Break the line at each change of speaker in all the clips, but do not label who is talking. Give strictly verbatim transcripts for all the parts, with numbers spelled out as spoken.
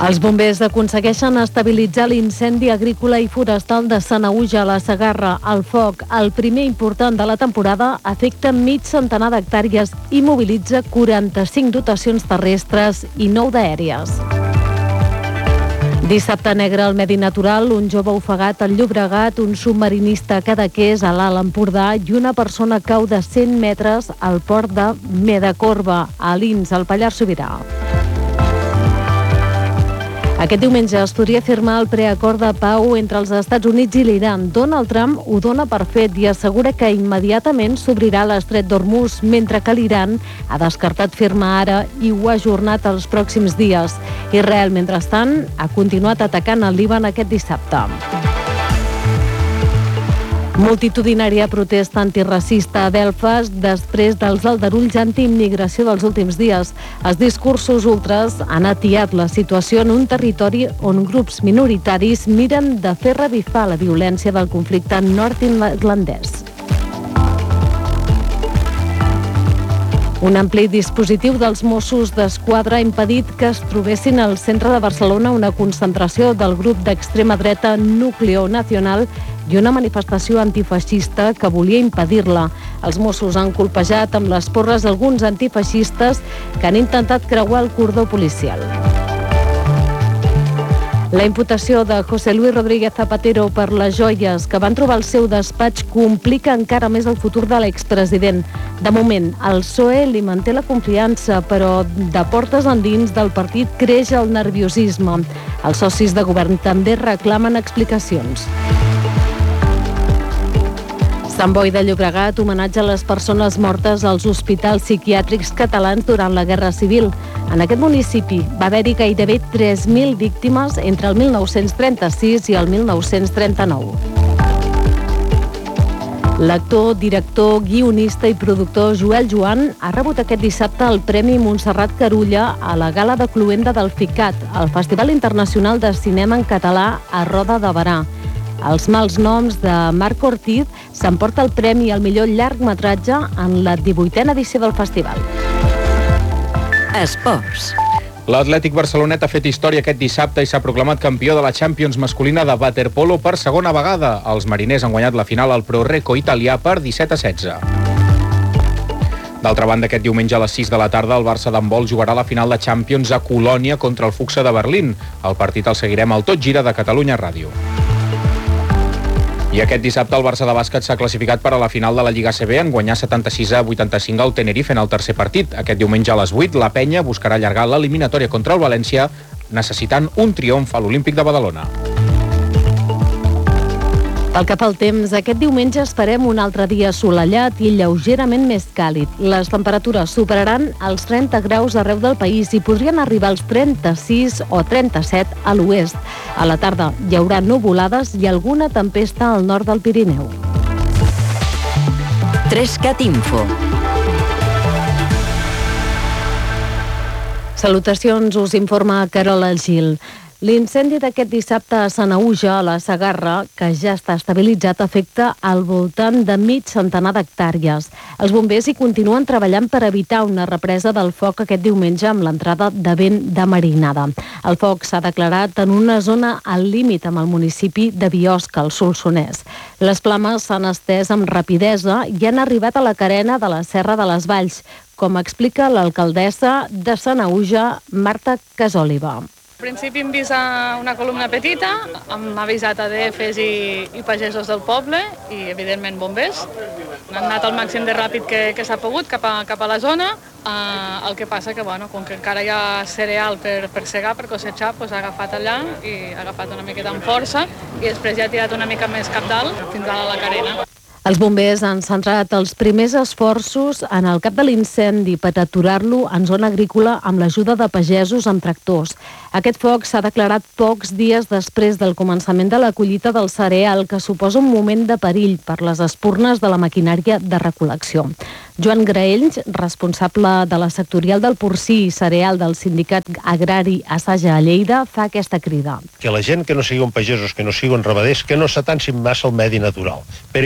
Els bombers aconsegueixen estabilitzar l'incendi agrícola i forestal de Sanaüja a la Segarra. El foc, el primer important de la temporada, afecta mig centenar d'hectàrees i mobilitza quaranta-cinc dotacions terrestres i nou d'aèries. Dissabte negre al medi natural, un jove ofegat al Llobregat, un submarinista cadaqués a l'Alt Empordà i una persona cau de cent metres al port de Medacorba, a Alins, al Pallars Sobirà. Aquest diumenge es podria firmar el preacord de pau entre els Estats Units i l'Iran. Donald Trump ho dona per fet i assegura que immediatament s'obrirà l'estret d'Hormuz, mentre que l'Iran ha descartat firmar ara i ho ha ajornat els pròxims dies. Israel, mentrestant, ha continuat atacant el Líban aquest dissabte. Multitudinària protesta antiracista a Belfast després dels aldarulls antiimmigració dels últims dies. Els discursos ultres han atiat la situació en un territori on grups minoritaris miren de fer revifar la violència del conflicte nord-irlandès. Un ampli dispositiu dels Mossos d'Esquadra ha impedit que es trobessin al centre de Barcelona una concentració del grup d'extrema dreta Núcleo Nacional i una manifestació antifeixista que volia impedir-la. Els Mossos han colpejat amb les porres alguns antifeixistes que han intentat creuar el cordó policial. La imputació de José Luis Rodríguez Zapatero per les joies que van trobar al seu despatx complica encara més el futur de l'expresident. De moment, el P S O E li manté la confiança, però de portes endins del partit creix el nerviosisme. Els socis de govern també reclamen explicacions. Sant Boi de Llobregat homenatja a les persones mortes als hospitals psiquiàtrics catalans durant la Guerra Civil. En aquest municipi va haver-hi gairebé tres mil víctimes entre el mil nou-cents trenta-sis i el mil nou-cents trenta-nou. L'actor, director, guionista i productor Joel Joan ha rebut aquest dissabte el Premi Montserrat Carulla a la Gala de Cluenda del FICAT, el Festival Internacional de Cinema en Català a Roda de Berà. Els mals noms de Marc Ortiz s'emporta el premi al millor llargmetratge en la divuitena edició del festival.
Esports.
L'Atlètic Barcelonet ha fet història aquest dissabte i s'ha proclamat campió de la Champions masculina de waterpolo per segona vegada. Els mariners han guanyat la final al Pro Recco italià per disset a setze. D'altra banda, aquest diumenge a les sis de la tarda el Barça d'handbol jugarà la final de Champions a Colònia contra el Fuxa de Berlín. El partit el seguirem al Tot Gira de Catalunya Ràdio. I aquest dissabte el Barça de bàsquet s'ha classificat per a la final de la Lliga A C B en guanyar setanta-sis a vuitanta-cinc al Tenerife en el tercer partit. Aquest diumenge a les vuit la Penya buscarà allargar l'eliminatòria contra el València necessitant un triomf a l'Olímpic de Badalona.
Pel que fa al temps, aquest diumenge esperem un altre dia assolellat i lleugerament més càlid. Les temperatures superaran els trenta graus arreu del país i podrien arribar als trenta-sis o trenta-set a l'oest. A la tarda hi haurà nuvolades i alguna tempesta al nord del Pirineu.
Trescat Info.
Salutacions, us informa Carola Gil. L'incendi d'aquest dissabte a Sanaüja, a la Segarra, que ja està estabilitzat, afecta al voltant de mig centenar d'hectàrees. Els bombers hi continuen treballant per evitar una represa del foc aquest diumenge amb l'entrada de vent de marinada. El foc s'ha declarat en una zona al límit amb el municipi de Biosca, al Solsonès. Les flames s'han estès amb rapidesa i han arribat a la carena de la Serra de les Valls, com explica l'alcaldessa de Sanaüja, Marta Casòliva.
Al principi hem vist una columna petita, hem avisat a D Fs i, i pagesos del poble i, evidentment, bombers. Han anat al màxim de ràpid que, que s'ha pogut cap a, cap a la zona. Uh, el que passa que, bueno, com que encara hi ha cereal per, per segar, per cosetxar, doncs ha agafat allà i ha agafat una miqueta amb força i després ja ha tirat una mica més cap dalt fins a la carena.
Els bombers han centrat els primers esforços en el cap de l'incendi per aturar-lo en zona agrícola amb l'ajuda de pagesos amb tractors. Aquest foc s'ha declarat pocs dies després del començament de la collita del cereal, que suposa un moment de perill per les espurnes de la maquinària de recol·lecció. Joan Graells, responsable de la sectorial del porcí i cereal del Sindicat Agrari Assaja a Lleida, fa aquesta crida.
Que la gent que no siguin pagesos, que no siguin ramaders, que no s'atancin massa al medi natural, per evitar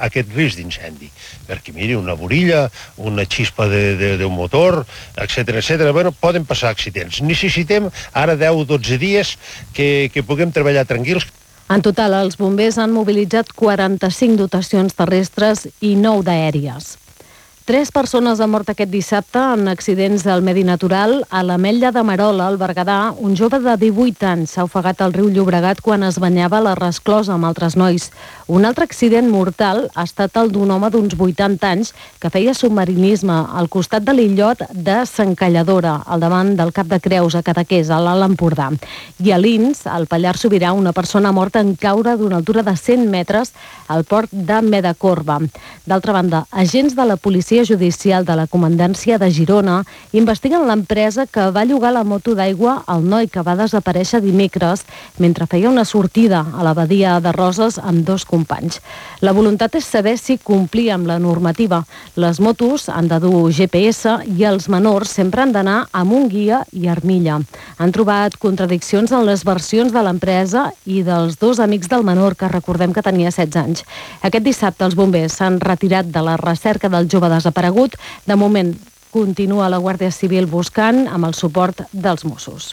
aquest risc d'incendi. Perquè, miri, una borilla, una xispa d'un motor, etcètera, etcètera, bueno, poden passar accidents. Necessitem ara deu o dotze dies que, que puguem treballar tranquils.
En total, els bombers han mobilitzat quaranta-cinc dotacions terrestres i nou d'aèries. Tres persones han mort aquest dissabte en accidents del medi natural. A l'Ametlla de Merola, al Berguedà, un jove de divuit anys s'ha ofegat al riu Llobregat quan es banyava a la resclosa amb altres nois. Un altre accident mortal ha estat el d'un home d'uns vuitanta anys que feia submarinisme al costat de l'illot de Sant Calladora, al davant del Cap de Creus, a Cadaqués, a l'Alt Empordà. I a Lins, al Pallars Sobirà, una persona morta en caure d'una altura de cent metres al port de Medacorba. D'altra banda, agents de la policia judicial de la Comandància de Girona investiguen l'empresa que va llogar la moto d'aigua al noi que va desaparèixer dimecres mentre feia una sortida a la badia de Roses amb dos companys. La voluntat és saber si complia amb la normativa. Les motos han de dur G P S i els menors sempre han d'anar amb un guia i armilla. Han trobat contradiccions en les versions de l'empresa i dels dos amics del menor, que recordem que tenia setze anys. Aquest dissabte els bombers s'han retirat de la recerca del jove desaparegut. De moment continua la Guàrdia Civil buscant amb el suport dels Mossos.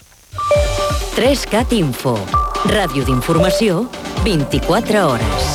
tres cat Info, ràdio d'informació, vint-i-quatre hores.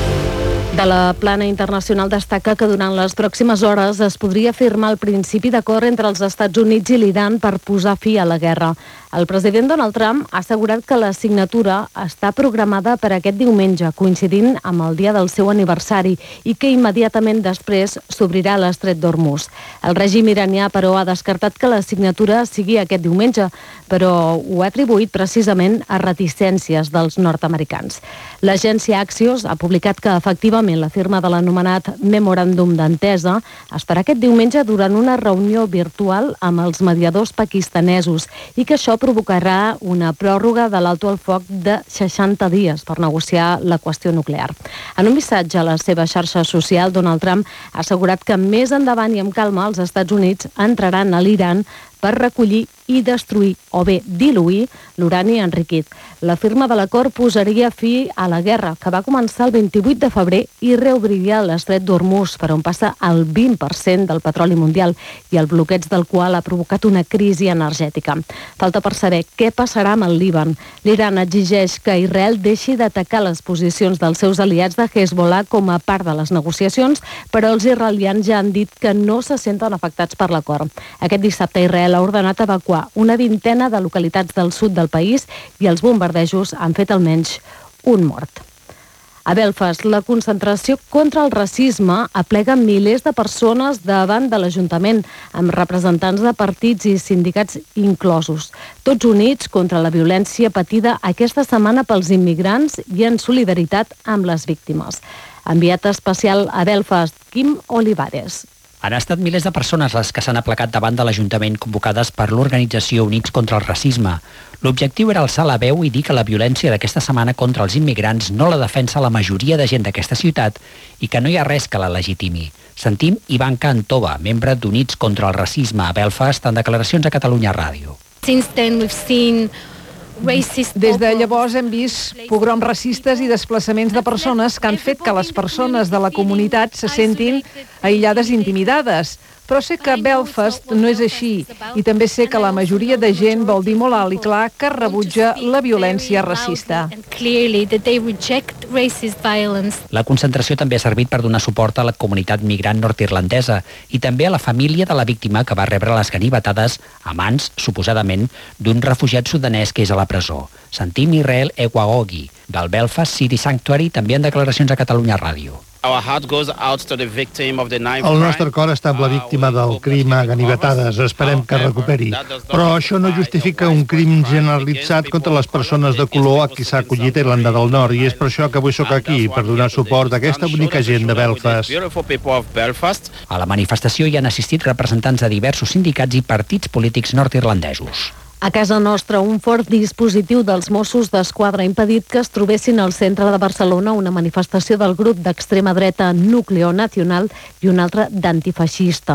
De la plana internacional destaca que durant les pròximes hores es podria firmar el principi d'acord entre els Estats Units i l'Iran per posar fi a la guerra. El president Donald Trump ha assegurat que la signatura està programada per aquest diumenge, coincidint amb el dia del seu aniversari, i que immediatament després s'obrirà l'estret d'Hormuz. El règim iranià, però, ha descartat que la signatura sigui aquest diumenge, però ho ha atribuït precisament a reticències dels nord-americans. L'agència Axios ha publicat que, efectivament, la firma de l'anomenat Memoràndum d'Entesa es farà aquest diumenge durant una reunió virtual amb els mediadors pakistanesos i que això provocarà una pròrroga de l'alto al foc de seixanta dies per negociar la qüestió nuclear. En un missatge a la seva xarxa social, Donald Trump ha assegurat que més endavant i amb calma els Estats Units entraran a l'Iran per recollir i destruir o bé diluir l'urani enriquit. La firma de l'acord posaria fi a la guerra, que va començar el vint-i-vuit de febrer i reobriria l'estret d'Hormuz, per on passa el vint per cent del petroli mundial i el bloqueig del qual ha provocat una crisi energètica. Falta per saber què passarà amb el Líban. L'Iran exigeix que Israel deixi d'atacar les posicions dels seus aliats de Hezbollah com a part de les negociacions, però els israelians ja han dit que no se senten afectats per l'acord. Aquest dissabte Israel ha ordenat evacuar una vintena de localitats del sud del país i els bombardejos han fet almenys un mort. A Belfast, la concentració contra el racisme aplega milers de persones davant de l'Ajuntament, amb representants de partits i sindicats inclosos, tots units contra la violència patida aquesta setmana pels immigrants i en solidaritat amb les víctimes. Enviat especial a Belfast, Quim Olivares.
Han estat milers de persones les que s'han aplacat davant de l'Ajuntament convocades per l'organització Units contra el Racisme. L'objectiu era alçar la veu i dir que la violència d'aquesta setmana contra els immigrants no la defensa la majoria de gent d'aquesta ciutat i que no hi ha res que la legitimi. Sentim Ivan Cantova, membre d'Units contra el Racisme a Belfast, en declaracions a Catalunya Ràdio.
Since then we've seen
Des de llavors hem vist pogroms racistes i desplaçaments de persones que han fet que les persones de la comunitat se sentin aïllades i intimidades. Però sé que Belfast no és així i també sé que la majoria de gent vol dir molt alt i clar que rebutja la violència racista.
La concentració també ha servit per donar suport a la comunitat migrant nord-irlandesa i també a la família de la víctima que va rebre les ganivetades a mans, suposadament, d'un refugiat sudanès que és a la presó. Sentim Israel Ewagogi, del Belfast City Sanctuary, també en declaracions a Catalunya Ràdio.
El nostre cor està amb la víctima del crim a ganivetades. Esperem que recuperi. Però això no justifica un crim generalitzat contra les persones de color a qui s'ha acollit a Irlanda del Nord. I és per això que avui sóc aquí, per donar suport a aquesta bonica gent de Belfast.
A la manifestació hi han assistit representants de diversos sindicats i partits polítics nord-irlandesos.
A casa nostra, un fort dispositiu dels Mossos d'Esquadra ha impedit que es trobessin al centre de Barcelona una manifestació del grup d'extrema dreta Núcleo Nacional i una altra d'antifeixista.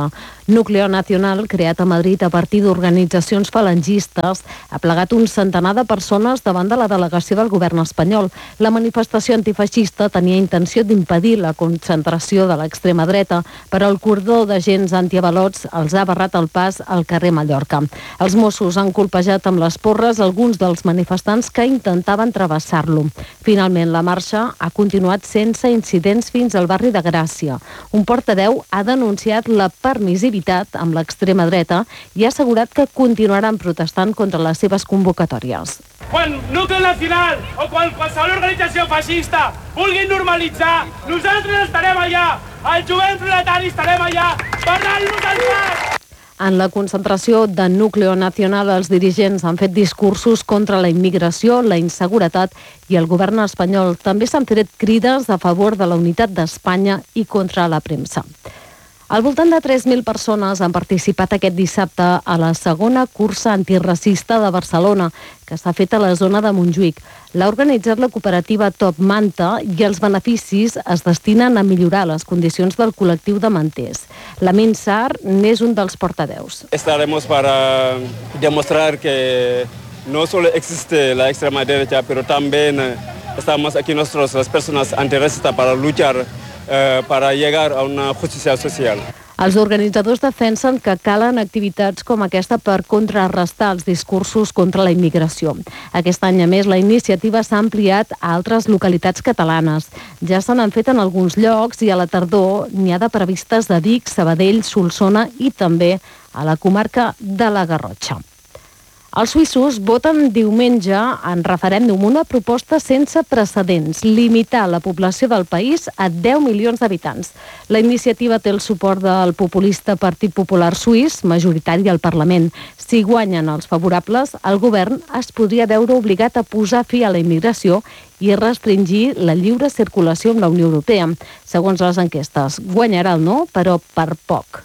Núcleo Nacional, creat a Madrid a partir d'organitzacions falangistes, ha plegat un centenar de persones davant de la delegació del govern espanyol. La manifestació antifeixista tenia intenció d'impedir la concentració de l'extrema dreta, però el cordó d'agents antiavalots els ha barrat el pas al carrer Mallorca. Els Mossos han colpejat amb les porres alguns dels manifestants que intentaven travessar-lo. Finalment, la marxa ha continuat sense incidents fins al barri de Gràcia. Un portaveu ha denunciat la permissivitat amb l'extrema dreta i ha assegurat que continuaran protestant contra les seves convocatòries.
Quan Núcleo Nacional o quan qualsevol organització feixista vulguin normalitzar, nosaltres estarem allà, el jovent proletari estarem allà, parlant-nos al cap!
En la concentració de Núcleo Nacional, els dirigents han fet discursos contra la immigració, la inseguretat i el govern espanyol. També s'han tret crides a favor de la unitat d'Espanya i contra la premsa. Al voltant de tres mil persones han participat aquest dissabte a la segona cursa antiracista de Barcelona, que s'ha fet a la zona de Montjuïc. L'ha organitzat la cooperativa Top Manta i els beneficis es destinen a millorar les condicions del col·lectiu de manters. Lamin Sar n'és un dels portaveus.
Estaremos para demostrar que no solo existe la extrema derecha, pero también estamos aquí nosotros, las personas antiracistas, para luchar eh, para llegar a una justicia social.
Els organitzadors defensen que calen activitats com aquesta per contrarrestar els discursos contra la immigració. Aquest any, a més, la iniciativa s'ha ampliat a altres localitats catalanes. Ja se n'han fet en alguns llocs i a la tardor n'hi ha de previstes a Vic, Sabadell, Solsona i també a la comarca de la Garrotxa. Els suïssos voten diumenge en referèndum una proposta sense precedents, limitar la població del país a deu milions d'habitants. La iniciativa té el suport del populista Partit Popular Suís, majoritari al Parlament. Si guanyen els favorables, el govern es podria veure obligat a posar fi a la immigració i restringir la lliure circulació amb la Unió Europea. Segons les enquestes, guanyarà el no, però per poc.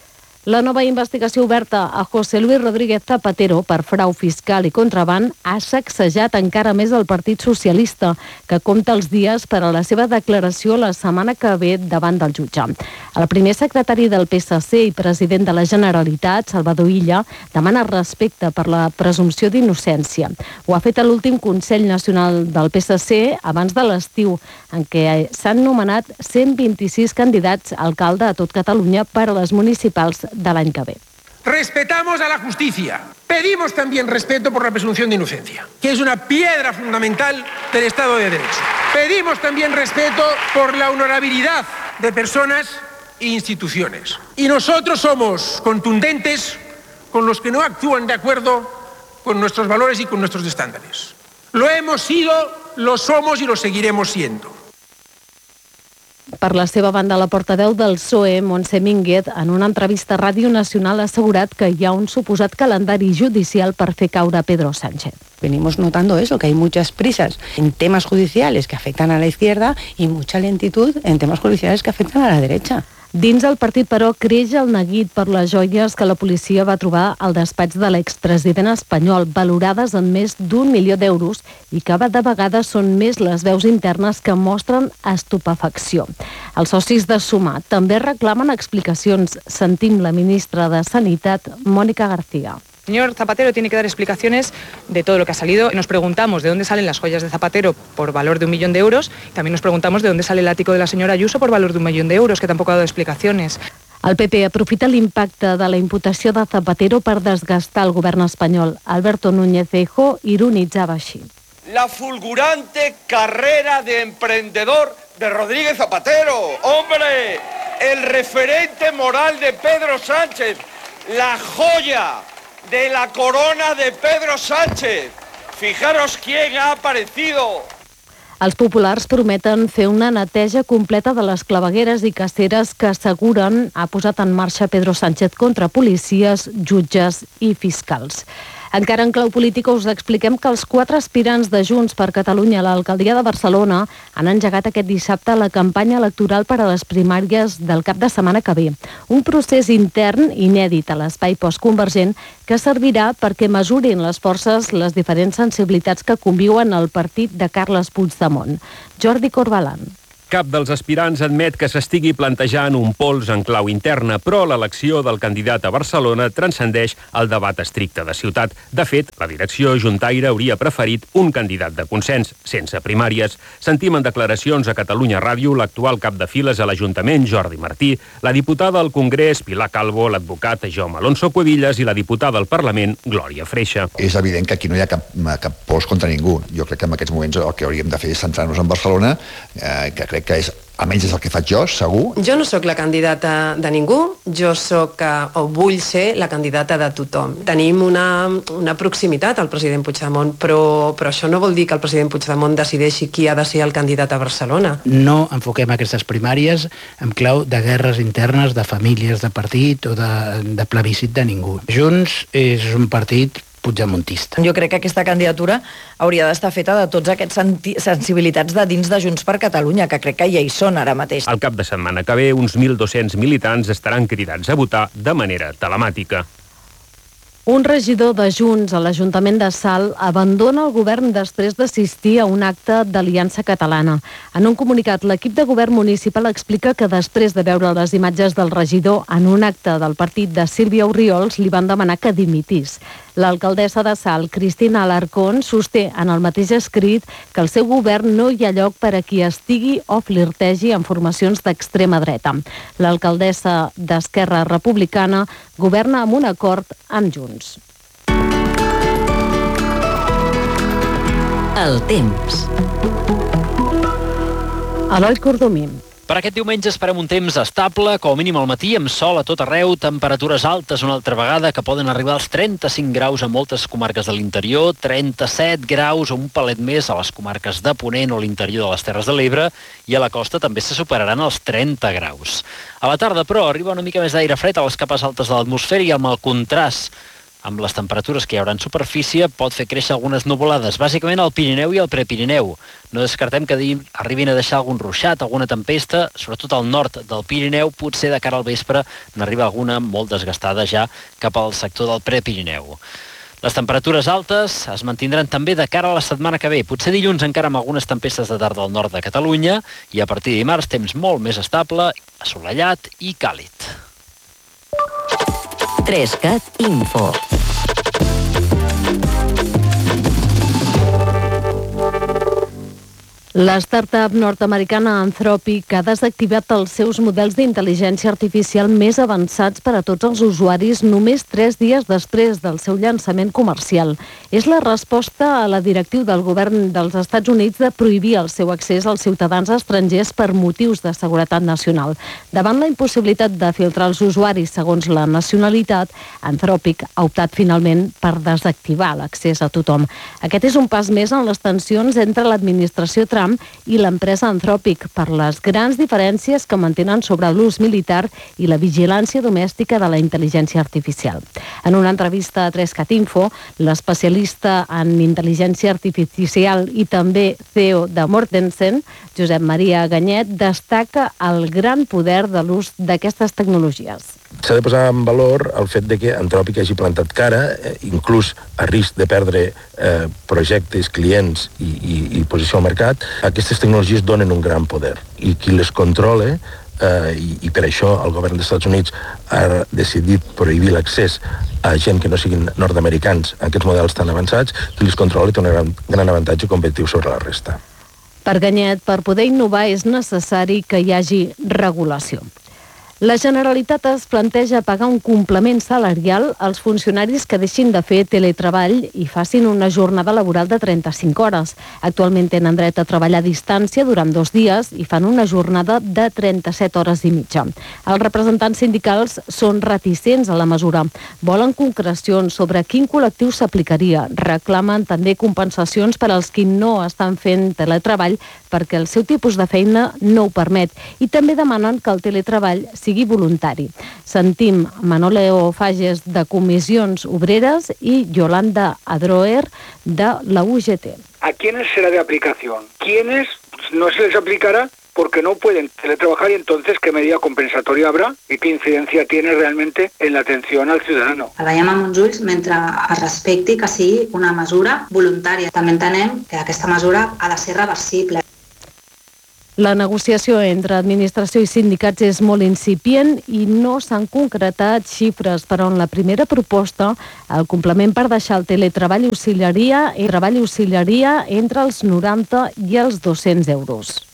La nova investigació oberta a José Luis Rodríguez Zapatero per frau fiscal i contraban ha sacsejat encara més el Partit Socialista, que compta els dies per a la seva declaració la setmana que ve davant del jutge. El primer secretari del P S C i president de la Generalitat, Salvador Illa, demana respecte per la presumpció d'innocència. Ho ha fet a l'últim Consell Nacional del P S C abans de l'estiu, en què s'han nomenat cent vint-i-sis candidats a alcalde a tot Catalunya per a les municipals de l'any que ve.
Respetamos a la justicia. Pedimos también respeto por la presunción de inocencia, que es una piedra fundamental del Estado de Derecho. Pedimos también respeto por la honorabilidad de personas e instituciones. Y nosotros somos contundentes con los que no actúan de acuerdo con nuestros valores y con nuestros estándares. Lo hemos sido, lo somos y lo seguiremos siendo.
Per la seva banda, la portaveu del P S O E, Montse Mínguez, en una entrevista a Ràdio Nacional ha assegurat que hi ha un suposat calendari judicial per fer caure Pedro Sánchez.
Venimos notando eso, que hay muchas prisas en temas judiciales que afectan a la izquierda y mucha lentitud en temas judiciales que afectan a la derecha.
Dins el partit, però, creix el neguit per les joies que la policia va trobar al despatx de l'expresident espanyol, valorades en més d'un milió d'euros i que de vegades són més les veus internes que mostren estupefacció. Els socis de Sumar també reclamen explicacions. Sentim la ministra de Sanitat, Mónica García.
El señor Zapatero tiene que dar explicaciones de todo lo que ha salido. Nos preguntamos de dónde salen las joyas de Zapatero por valor de un millón de euros. También nos preguntamos de dónde sale el ático de la señora Ayuso por valor de un millón de euros, que tampoco ha dado explicaciones.
El P P aprofita l'impacte de la imputació de Zapatero per desgastar el govern espanyol. Alberto Núñez Feijóo ironitzava així.
La fulgurante carrera de emprendedor de Rodríguez Zapatero. ¡Hombre! El referente moral de Pedro Sánchez. La joya de la corona de Pedro Sánchez. Fijaros quién ha aparecido.
Els populars prometen fer una neteja completa de les clavegueres i caceres que asseguren ha posat en marxa Pedro Sánchez contra policies, jutges i fiscals. Encara en clau política us expliquem que els quatre aspirants de Junts per Catalunya a l'alcaldia de Barcelona han engegat aquest dissabte la campanya electoral per a les primàries del cap de setmana que ve. Un procés intern inèdit a l'espai postconvergent que servirà perquè mesurin les forces les diferents sensibilitats que conviuen al partit de Carles Puigdemont. Jordi Corbalan.
Cap dels aspirants admet que s'estigui plantejant un pols en clau interna, però l'elecció del candidat a Barcelona transcendeix el debat estricte de ciutat. De fet, la direcció juntaire hauria preferit un candidat de consens, sense primàries. Sentim en declaracions a Catalunya Ràdio l'actual cap de files a l'Ajuntament, Jordi Martí, la diputada al Congrés, Pilar Calvo, l'advocat Jaume Alonso Cuevillas i la diputada al Parlament, Glòria Freixa.
És evident que aquí no hi ha cap, cap pols contra ningú. Jo crec que en aquests moments el que hauríem de fer és centrar-nos en Barcelona, eh, que crec que és, almenys és el que faig jo, segur.
Jo no sóc la candidata de ningú, jo sóc, o vull ser, la candidata de tothom. Tenim una, una proximitat al president Puigdemont, però, però això no vol dir que el president Puigdemont decideixi qui ha de ser el candidat a Barcelona.
No enfoquem aquestes primàries en clau de guerres internes, de famílies, de partit o de, de plebiscit de ningú. Junts és un partit puigdemontista.
Jo crec que aquesta candidatura hauria d'estar feta de tots aquests sensibilitats de dins de Junts per Catalunya, que crec que ja hi són ara mateix.
Al cap de setmana que ve, uns mil dos-cents militants estaran cridats a votar de manera telemàtica.
Un regidor de Junts a l'Ajuntament de Salt abandona el govern després d'assistir a un acte d'Aliança Catalana. En un comunicat, l'equip de govern municipal explica que després de veure les imatges del regidor en un acte del partit de Sílvia Orriols, li van demanar que dimitís. L'alcaldessa de Salt, Cristina Alarcón, sosté en el mateix escrit que al seu govern no hi ha lloc per a qui estigui o flirtegi amb formacions d'extrema dreta. L'alcaldessa d'Esquerra Republicana governa amb un acord amb Junts.
El temps.
Eloi Cordomí.
Per aquest diumenge esperem un temps estable, com a mínim al matí, amb sol a tot arreu, temperatures altes una altra vegada, que poden arribar als trenta-cinc graus a moltes comarques de l'interior, trenta-set graus o un palet més a les comarques de Ponent o l'interior de les Terres de l'Ebre, i a la costa també se superaran els trenta graus. A la tarda, però, arriba una mica més d'aire fred a les capes altes de l'atmosfera i amb el contrast amb les temperatures que hi haurà en superfície pot fer créixer algunes nuvolades, bàsicament al Pirineu i al Prepirineu. No descartem que arribin a deixar algun ruixat, alguna tempesta, sobretot al nord del Pirineu, potser de cara al vespre n'arriba alguna molt desgastada ja cap al sector del Prepirineu. Les temperatures altes es mantindran també de cara a la setmana que ve, potser dilluns encara amb algunes tempestes de tarda al nord de Catalunya, i a partir de dimarts temps molt més estable, assolellat i càlid.
tres cat Info.
La startup nord-americana Anthropic ha desactivat els seus models d'intel·ligència artificial més avançats per a tots els usuaris només tres dies després del seu llançament comercial. És la resposta a la directriu del govern dels Estats Units de prohibir el seu accés als ciutadans estrangers per motius de seguretat nacional. Davant la impossibilitat de filtrar els usuaris segons la nacionalitat, Anthropic ha optat finalment per desactivar l'accés a tothom. Aquest és un pas més en les tensions entre l'administració Trump i l'empresa Anthropic per les grans diferències que mantenen sobre l'ús militar i la vigilància domèstica de la intel·ligència artificial. En una entrevista a tres cat Info, l'especialista en intel·ligència artificial i també C E O de Mortensen, Josep Maria Ganyet, destaca el gran poder de l'ús d'aquestes tecnologies.
S'ha de posar en valor el fet de que Anthropic hagi plantat cara, eh, inclús a risc de perdre eh, projectes, clients i, i, i posició al mercat. Aquestes tecnologies donen un gran poder i qui les controla, eh, i, i per això el govern dels Estats Units ha decidit prohibir l'accés a gent que no siguin nord-americans a aquests models tan avançats, qui les controla té un gran, gran avantatge competitiu sobre la resta.
Per Ganyet, per poder innovar és necessari que hi hagi regulació. La Generalitat es planteja pagar un complement salarial als funcionaris que deixin de fer teletreball i facin una jornada laboral de trenta-cinc hores. Actualment tenen dret a treballar a distància durant dos dies i fan una jornada de trenta-set hores i mitja. Els representants sindicals són reticents a la mesura. Volen concrecions sobre quin col·lectiu s'aplicaria. Reclamen també compensacions per als qui no estan fent teletreball perquè el seu tipus de feina no ho permet. I també demanen que el teletreball sigui voluntari. Sentim Manoleo Fages de Comissions Obreres i Yolanda Adroer de la U G T.
¿A quiénes será de aplicación? ¿Quiénes no se les aplicará porque no pueden teletrabajar y entonces qué medida compensatoria habrá y qué incidencia tiene realmente en la atención al ciudadano?
La veiem amb uns ulls mentre es respecti que sigui una mesura voluntària. També entenem que aquesta mesura ha de ser reversible.
La negociació entre administració i sindicats és molt incipient i no s'han concretat xifres, però en la primera proposta el complement per deixar el teletreball auxiliaria i treball auxiliaria entre els noranta i els dos-cents euros.